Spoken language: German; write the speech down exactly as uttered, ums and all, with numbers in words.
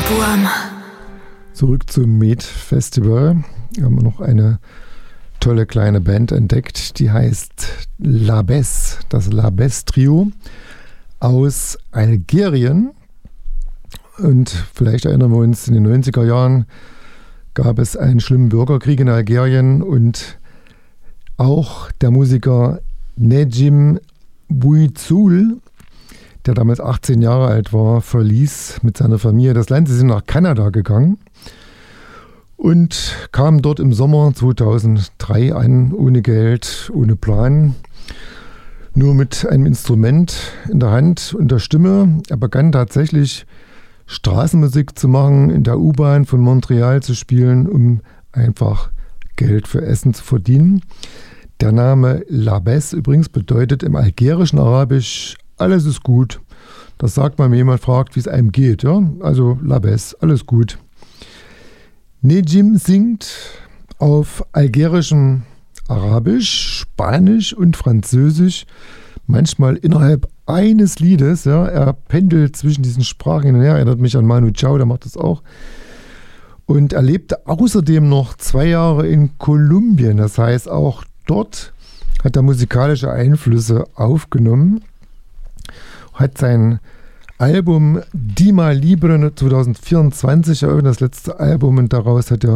Zurück zum Med Festival. Wir haben noch eine tolle kleine Band entdeckt, die heißt Labes, das Labes Trio aus Algerien. Und vielleicht erinnern wir uns, in den neunziger Jahren gab es einen schlimmen Bürgerkrieg in Algerien und auch der Musiker Nedjim Bouizoul, der damals achtzehn Jahre alt war, verließ mit seiner Familie das Land. Sie sind nach Kanada gegangen und kam dort im Sommer zweitausenddrei an, ohne Geld, ohne Plan, nur mit einem Instrument in der Hand und der Stimme. Er begann tatsächlich Straßenmusik zu machen, in der U-Bahn von Montreal zu spielen, um einfach Geld für Essen zu verdienen. Der Name Labes übrigens bedeutet im algerischen Arabisch, alles ist gut. Das sagt man, wenn jemand fragt, wie es einem geht. Ja? Also Labes, alles gut. Nedjim singt auf algerischem Arabisch, Spanisch und Französisch, manchmal innerhalb eines Liedes. Ja? Er pendelt zwischen diesen Sprachen hin und her, erinnert mich an Manu Chao, der macht das auch. Und er lebte außerdem noch zwei Jahre in Kolumbien. Das heißt, auch dort hat er musikalische Einflüsse aufgenommen, hat sein Album Dima Libre zwanzig vierundzwanzig eröffnet, das letzte Album, und daraus hat er